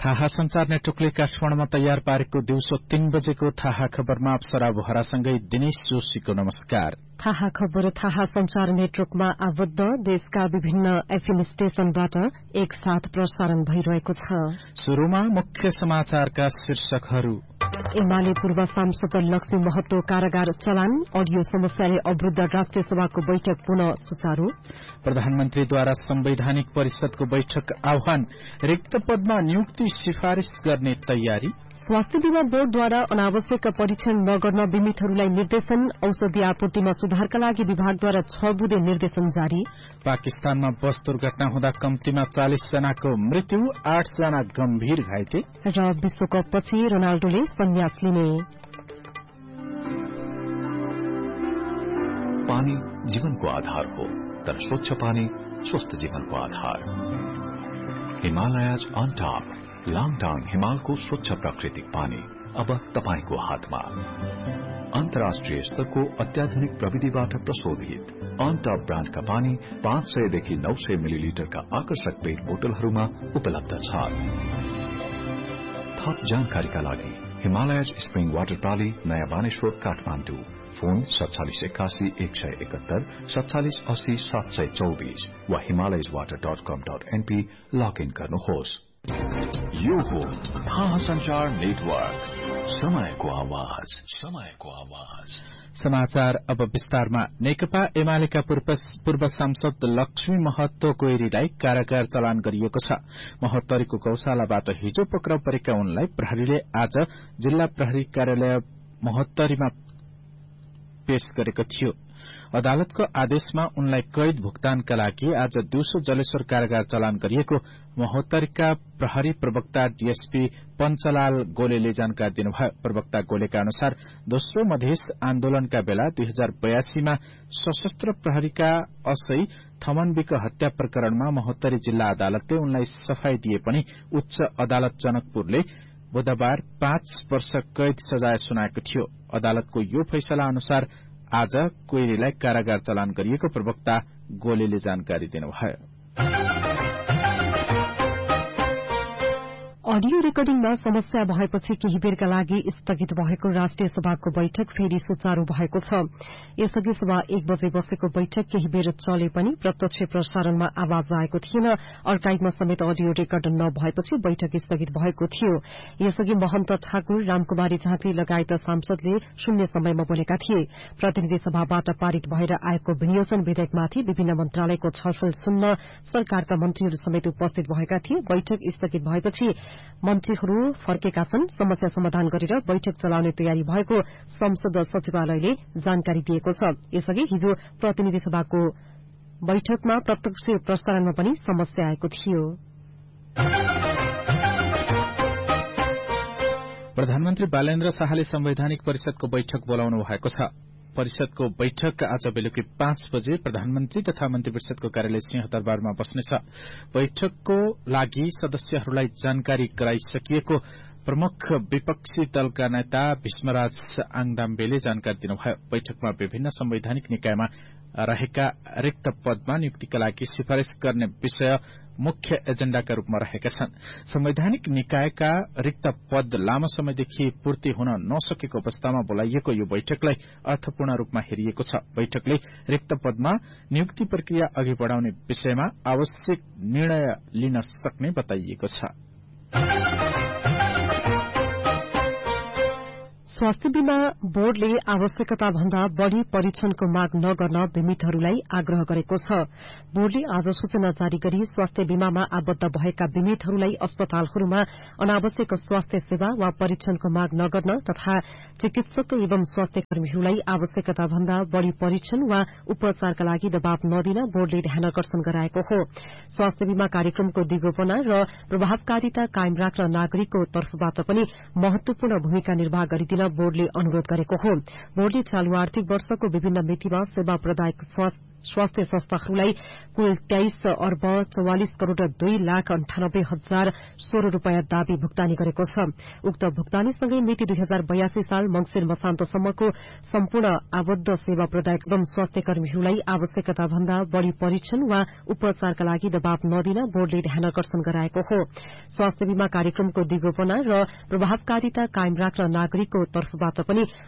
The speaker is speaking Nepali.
थाहा संचार नेटवर्कले काठमाडौँमा तयार पारेको दिउँसो 3 बजेको थाहा खबरमा अप्सरा बोहरासँगै दिनेश जोशीको नमस्कार। थाहा खबर थाहा संचार नेटवर्कमा आबद्ध देशका विभिन्न एफएम स्टेशनबाट एकसाथ प्रसारण भइरहेको छ। शुरूमा मुख्य समाचारका शीर्षकहरू। एमाले पूर्व सांसद लक्ष्मी महतो कारागार चलान, अडियो समस्याले अवरुद्ध राष्ट्रिय सभाको बैठक पुनः सुचारू। प्रधानमन्त्रीद्वारा संवैधानिक परिषदको बैठक आह्वान, रिक्त पदमा नियुक्ति सिफारिश गर्ने तयारी। स्वास्थ्य बीमा बोर्डद्वारा अनावश्यक परीक्षण नगर्न बिमितहरूलाई निर्देशन, औषधि आपूर्तिमा सुधारका लागि विभागद्वारा 6 बुँदे निर्देशन जारी। पाकिस्तानमा बस दुर्घटना हुँदा कम्तीमा 40 जनाको मृत्यु, 8 जना गम्भीर घाइते। र विश्वकपपछि रोनाल्डोले संन्यास लिने। पानी जीवनको आधार हो, तर स्वच्छ पानी स्वस्थ जीवनको आधार। हिमालयज अन टप, लाङटाङ हिमालको स्वच्छ प्राकृतिक पानी अब तपाईको हातमा। अन्तर्राष्ट्रिय स्तरको अत्याधुनिक प्रविधिबाट प्रशोधित अन टप ब्रान्डका पानी 500 देखि 900 मिलिलिटरका आकर्षक पेट बोतलहरूमा उपलब्ध छ। थप जानकारीका लागि हिमालयज स्प्रिङ वाटर प्राली, नयाँ बानेश्वर, काठमाडौँ। फोन 4781 171 4780 724 वा himalayaswater.com.np लगइन गर्नुहोस्। यो हो थाहा संचार नेटवर्क, समयको आवाज, समयको आवाज। समाचार अब विस्तारमा। नेकपा एमालेका पूर्व सांसद लक्ष्मी महतो कोइरीलाई कारागार चलान गरिएको छ। महोत्तरीको गौशालाबाट हिजो पक्राउ परेका उनलाई प्रहरीले आज जिल्ला प्रहरी कार्यालय महोत्तरीमा पेश गरेको थियो। अदालतको आदेशमा उनलाई कैद भुक्तानका लागि आज दिउँसो जलेश्वर कारागार चलान गरिएको महोत्तरीका प्रहरी प्रवक्ता डीएसपी पञ्चलाल गोलेले जानकारी दिनुभयो। प्रवक्ता गोलेका अनुसार दोस्रो मधेस आन्दोलनका बेला 2082 मा सशस्त्र प्रहरीका असै थमनबीको हत्या प्रकरणमा महोत्तरी जिल्ला अदालतले उनलाई सफाई दिए पनि उच्च अदालत जनकपुरले बुधबार 5 वर्ष कैद सजाय सुनाएको थियो। अदालतको यो फैसला अनुसार आज कोइरीलाई कारागार चलान गरिएको प्रवक्ता गोलेले जानकारी दिनुभयो। अडियो रेकर्डिङमा समस्या भएपछि केही बेरका लागि स्थगित भएको राष्ट्रिय सभाको बैठक फेरि सुचारू भएको छ। यसअघि सभा 1 बजे बसेको बैठक केही बेर चले पनि प्रत्यक्ष प्रसारणमा आवाज आएको थिएन। अर्काइभमा समेत अडियो रेकर्ड नभएपछि बैठक स्थगित भएको थियो। यसअघि महन्त ठाकुर, रामकुमारी झाँक्री लगायत सांसदले शून्य समयमा बोलेका थिए। प्रतिनिधि सभाबाट पारित भएर आएको विनियोजन विधेयकमाथि विभिन्न मन्त्रालयको छलफल सुन्न सरकारका मन्त्रीहरू समेत उपस्थित भएका थिए। बैठक स्थगित भएपछि मन्त्रीहरू फर्केका छन्। समस्या समाधान गरेर बैठक चलाउने तयारी भएको संसद सचिवालयले जानकारी दिएको छ। यसअघि हिजो प्रतिनिधि सभाको बैठकमा प्रत्यक्ष प्रसारणमा पनि समस्या आएको थियो। प्रधानमन्त्री बालेन्द्र शाहले संवैधानिक परिषदको बैठक बोलाउनु भएको छ। परिषदको बैठक आज बेलुकी 5 बजे प्रधानमन्त्री तथा मन्त्री परिषदको कार्यालय सिंहदरबारमा बस्नेछ। बैठकको लागि सदस्यहरूलाई जानकारी गराइसकिएको प्रमुख विपक्षी दलका नेता भीष्मराज आङदाम्बेले जानकारी दिनुभयो। बैठकमा विभिन्न संवैधानिक निकायमा रहेका रिक्त पदमा नियुक्तिका लागि सिफारिश गर्ने विषय मुख्य एजेण्डाका रूपमा रहेका छन्। संवैधानिक निकायका रिक्त पद लामो समयदेखि पूर्ति हुन नसकेको अवस्थामा बोलाइएको यो बैठकलाई अर्थपूर्ण रूपमा हेरिएको छ। बैठकले रिक्त पदमा नियुक्ति प्रक्रिया अघि बढ़ाउने विषयमा आवश्यक निर्णय लिन सक्ने बताइएको छ। स्वास्थ्य बीमा बोर्डले आवश्यकता भन्दा बढ़ी परीक्षणको माग नगर्न बिमितहरूलाई आग्रह गरेको छ। बोर्डले आज सूचना जारी गरी स्वास्थ्य बीमामा आबद्ध भएका बिमितहरूलाई अस्पतालहरूमा अनावश्यक स्वास्थ्य सेवा वा परीक्षणको माग नगर्न तथा चिकित्सक एवं स्वास्थ्य कर्मीहरूलाई आवश्यकता भन्दा बढ़ी परीक्षण वा उपचारका लागि दबाव नदिन बोर्डले ध्यानकर्षण गराएको हो। स्वास्थ्य बीमा कार्यक्रमको दिगोपना र प्रभावकारिता कायम राख्न नागरिकको तर्फबाट पनि महत्वपूर्ण भूमिका निर्वाह गरिदिन बोर्डले अनुरोध गरेको हो। बोर्डले चालू आर्थिक वर्षको विभिन्न मितिमा सेवा प्रदायक स्वास्थ्य संस्थाहरूलाई कुल 23 अर्ब 44 करोड़ 2 लाख 98 हजार 16 रूपियाँ दावी भुक्तानी गरेको छ। उक्त भुक्तानीसँगै मिति 2082 साल मंगिर मसान्तसम्मको सम्पूर्ण आबद्ध सेवा प्रदायक एवं स्वास्थ्य कर्मीहरूलाई आवश्यकता भन्दा बढ़ी परीक्षण वा उपचारका लागि दबाव नदिन बोर्डले ध्यानकर्षण गराएको हो। स्वास्थ्य बीमा कार्यक्रमको दिगोपना र प्रभावकारिता कायम राख्न नागरिकको तर्फबाट पनि